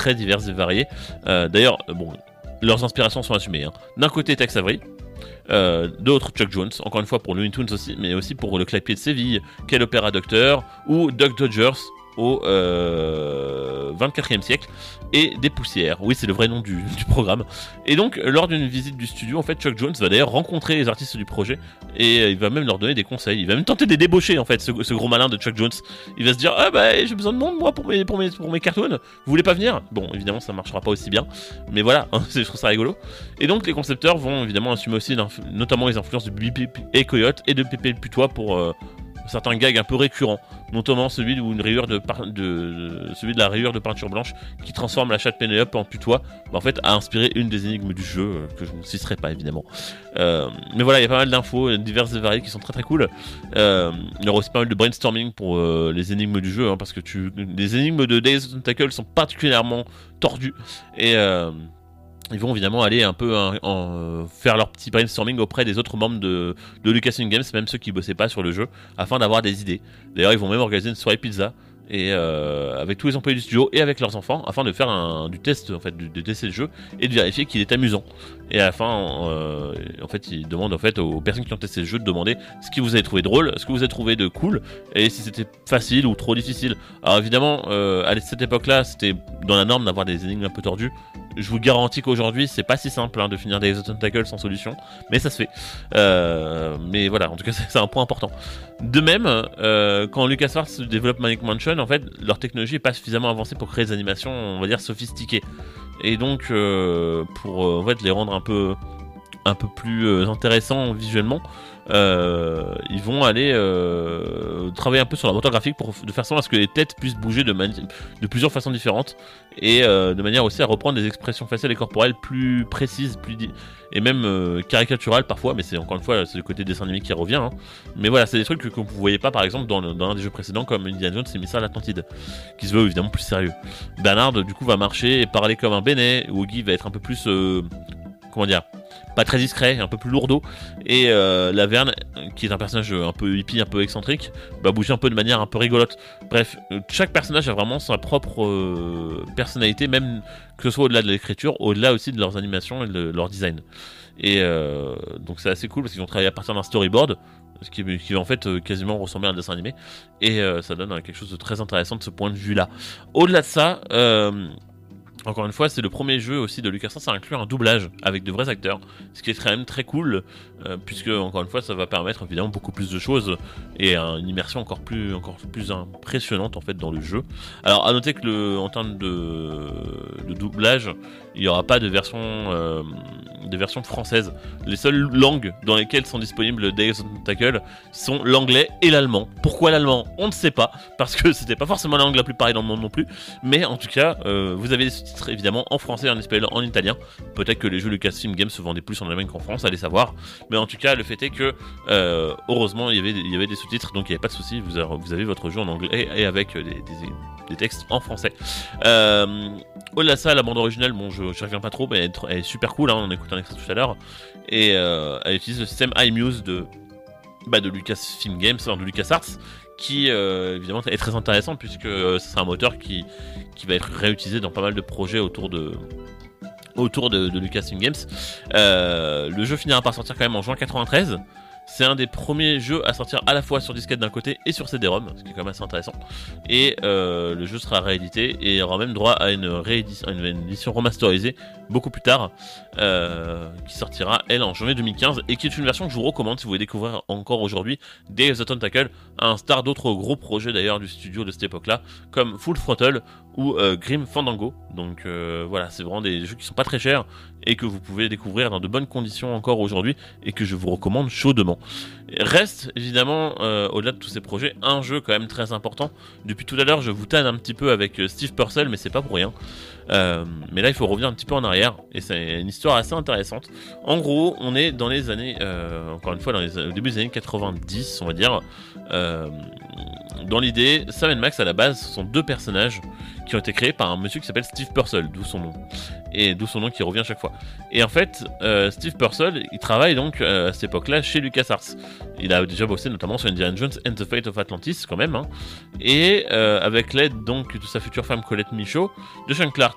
très diverses et variées. D'ailleurs, leurs inspirations sont assumées. D'un côté, Tex Avery. D'autres Chuck Jones, encore une fois pour Looney Tunes aussi, mais aussi pour le clapier de Séville, Quel Opéra Docteur ou Duck Dodgers au 24e siècle, et des poussières. Oui, c'est le vrai nom du programme. Et donc, lors d'une visite du studio, en fait, Chuck Jones va d'ailleurs rencontrer les artistes du projet et il va même leur donner des conseils. Il va même tenter de les débaucher, en fait, ce gros malin de Chuck Jones. Il va se dire, j'ai besoin de monde, moi, pour mes cartoons. Vous voulez pas venir ? Bon, évidemment, ça marchera pas aussi bien, mais voilà, je trouve ça rigolo. Et donc, les concepteurs vont évidemment assumer aussi, notamment les influences de Bip et Coyote et de Pépé le Putois pour certains gags un peu récurrents, notamment celui de la rayure de peinture blanche qui transforme la chatte Pénélope en putois, en fait a inspiré une des énigmes du jeu que je ne citerai pas évidemment. Mais voilà, il y a pas mal d'infos diverses et variées qui sont très très cool. Il y aura aussi pas mal de brainstorming pour les énigmes du jeu, parce que les énigmes de Days of Tentacle sont particulièrement tordues et ils vont évidemment aller un peu faire leur petit brainstorming auprès des autres membres de Lucasfilm Games, même ceux qui bossaient pas sur le jeu, afin d'avoir des idées. D'ailleurs, ils vont même organiser une soirée pizza et avec tous les employés du studio et avec leurs enfants, afin de faire du test, en fait, de tester le jeu et de vérifier qu'il est amusant. Et à la fin, en fait, ils demandent en fait aux personnes qui ont testé le jeu de demander ce que vous avez trouvé drôle, ce que vous avez trouvé de cool, et si c'était facile ou trop difficile. Alors évidemment, à cette époque-là, c'était dans la norme d'avoir des énigmes un peu tordues. Je vous garantis qu'aujourd'hui, c'est pas si simple de finir des Tentacles sans solution, mais ça se fait. Mais voilà, en tout cas, c'est un point important. De même, quand LucasArts développe Maniac Mansion, en fait, leur technologie est pas suffisamment avancée pour créer des animations, on va dire, sophistiquées. Et donc, pour en fait les rendre un peu plus intéressants visuellement, ils vont aller travailler un peu sur la moteur graphique de façon à ce que les têtes puissent bouger de plusieurs façons différentes et de manière aussi à reprendre des expressions faciales et corporelles plus précises, et même caricaturales parfois, mais c'est encore une fois c'est le côté dessin animé qui revient. Mais voilà, c'est des trucs que vous voyez pas par exemple dans un des jeux précédents comme Indiana Jones et Mystère l'Atlantide, qui se veut évidemment plus sérieux. Bernard du coup va marcher et parler comme un bénet, Woogie va être un peu plus pas très discret, un peu plus lourdeau, et Laverne, qui est un personnage un peu hippie, un peu excentrique, va bouger un peu de manière un peu rigolote. Bref, chaque personnage a vraiment sa propre personnalité, même que ce soit au-delà de l'écriture, au-delà aussi de leurs animations et de leur design. Et donc c'est assez cool parce qu'ils ont travaillé à partir d'un storyboard, ce qui va en fait quasiment ressembler à un dessin animé, et ça donne quelque chose de très intéressant de ce point de vue-là. Au-delà de ça, encore une fois, c'est le premier jeu aussi de LucasArts à inclure un doublage avec de vrais acteurs, ce qui est quand même très cool, puisque encore une fois, ça va permettre évidemment beaucoup plus de choses et une immersion encore plus impressionnante en fait dans le jeu. Alors, à noter que en termes de doublage, il n'y aura pas de version française. Les seules langues dans lesquelles sont disponibles Days of Tentacle sont l'anglais et l'allemand. Pourquoi l'allemand ? On ne sait pas, parce que c'était pas forcément la langue la plus parlée dans le monde non plus, mais en tout cas, vous avez des sous-titres évidemment en français, en espagnol, en italien. Peut-être que les jeux Lucasfilm Games se vendaient plus en Allemagne qu'en France, allez savoir. Mais en tout cas, le fait est que, heureusement, il y avait des sous-titres, donc il n'y avait pas de souci. Vous avez votre jeu en anglais et avec des textes en français. Au-delà de ça, la bande originale, je reviens pas trop, mais elle est super cool, on écoute un extrait tout à l'heure, et elle utilise le système iMuse de Lucasfilm Games, de LucasArts, qui évidemment est très intéressant puisque c'est un moteur qui va être réutilisé dans pas mal de projets autour de Lucasfilm Games. Le jeu finira par sortir quand même en juin 93. C'est un des premiers jeux à sortir à la fois sur disquette d'un côté et sur CD-ROM, ce qui est quand même assez intéressant. Et le jeu sera réédité et aura même droit à une édition remasterisée beaucoup plus tard, qui sortira elle en janvier 2015 et qui est une version que je vous recommande si vous voulez découvrir encore aujourd'hui Days of the Tentacle, à l'instar d'autres gros projets d'ailleurs du studio de cette époque-là, comme Full Throttle ou Grim Fandango. Donc voilà, c'est vraiment des jeux qui sont pas très chers et que vous pouvez découvrir dans de bonnes conditions encore aujourd'hui et que je vous recommande chaudement. Reste évidemment, au-delà de tous ces projets, un jeu quand même très important. Depuis tout à l'heure, je vous tanne un petit peu avec Steve Purcell, mais c'est pas pour rien. Mais là, il faut revenir un petit peu en arrière et c'est une histoire assez intéressante. En gros, on est dans les années, encore une fois, au début des années 90, on va dire. Dans l'idée, Sam et Max à la base ce sont deux personnages qui ont été créés par un monsieur qui s'appelle Steve Purcell, d'où son nom qui revient à chaque fois. Et en fait, Steve Purcell, il travaille donc à cette époque-là chez LucasArts. Il a déjà bossé notamment sur Indiana Jones and the Fate of Atlantis quand même, et avec l'aide donc de sa future femme Colette Michaud, de Sean Clark